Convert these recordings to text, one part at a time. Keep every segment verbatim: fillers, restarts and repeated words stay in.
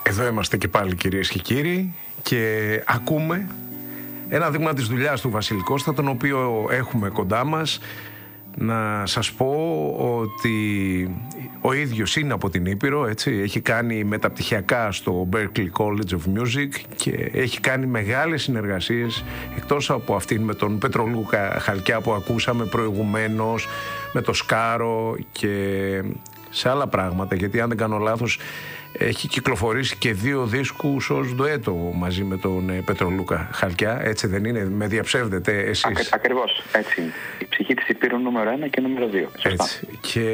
Εδώ είμαστε και πάλι, κυρίες και κύριοι, και ακούμε ένα δείγμα της δουλειάς του Βασίλη Κώστα, τον οποίο έχουμε κοντά μας. Να σας πω ότι ο ίδιος είναι από την Ήπειρο, έτσι. Έχει κάνει μεταπτυχιακά στο Berklee College of Music και έχει κάνει μεγάλες συνεργασίες, εκτός από αυτήν με τον Πετρολούκα Χαλκιά που ακούσαμε προηγουμένως, με το Σκάρο και σε άλλα πράγματα, γιατί αν δεν κάνω λάθος έχει κυκλοφορήσει και δύο δίσκους ως ντουέτο μαζί με τον Πετρολούκα Χαλκιά, έτσι δεν είναι? Με διαψεύδετε εσείς? Ακ, ακριβώς, έτσι είναι. Η ψυχή της Υπήρου νούμερο ένα και νούμερο δύο. Έτσι. Και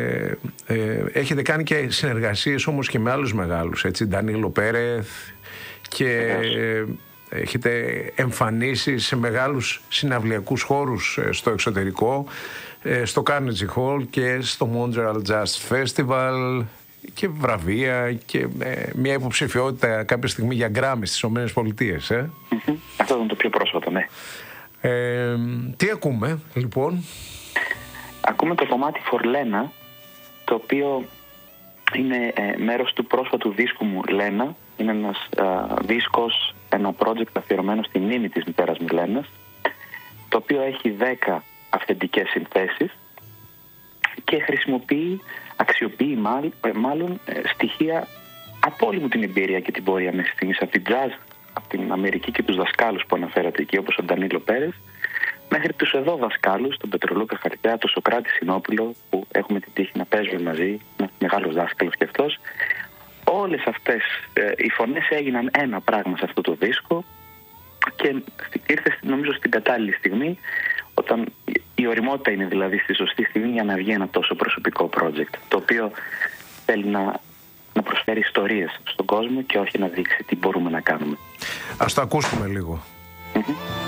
ε, έχετε κάνει και συνεργασίες όμως και με άλλους μεγάλους, έτσι, Ντανίλο Πέρεθ, και ε, έχετε εμφανίσει σε μεγάλους συναυλιακούς χώρους στο εξωτερικό, ε, στο Carnegie Hall και στο Montreal Jazz Festival, και βραβεία και ε, μια υποψηφιότητα κάποια στιγμή για Γκράμι στις Ηνωμένες Πολιτείες. Ε. Mm-hmm. Αυτό ήταν το πιο πρόσφατο, ναι. Ε, τι ακούμε, λοιπόν? Ακούμε το κομμάτι For Lena, το οποίο είναι ε, μέρος του πρόσφατου δίσκου μου Λένα. Είναι ένας ε, δίσκος, ένα project αφιερωμένο στη μνήμη της μητέρας μου Λένας, το οποίο έχει δέκα αυθεντικές συνθέσεις και χρησιμοποιεί, αξιοποιεί μάλλον, μάλλον στοιχεία από όλη μου την εμπειρία και την πορεία μέχρι στιγμής, από την jazz, από την Αμερική και τους δασκάλους που αναφέρατε εκεί, όπως ο Ντανίλο Πέρεθ, μέχρι τους εδώ δασκάλους, τον Πετρολούκα Χαλκιά, τον Σωκράτη Συνόπουλο, που έχουμε την τύχη να παίζουμε μαζί, είναι μεγάλος δάσκαλος και αυτός. Όλες αυτές ε, οι φωνές έγιναν ένα πράγμα σε αυτό το δίσκο και ήρθε, νομίζω, στην κατάλληλη στιγμή, όταν η ωριμότητα είναι δηλαδή στη σωστή στιγμή για να βγει ένα τόσο προσωπικό project, το οποίο θέλει να, να προσφέρει ιστορίες στον κόσμο και όχι να δείξει τι μπορούμε να κάνουμε. Ας το ακούσουμε λίγο. Mm-hmm.